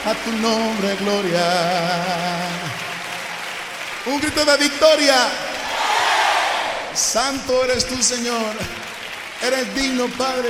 a tu nombre, gloria. Un grito de victoria. Santo eres tú, Señor. Eres digno, Padre.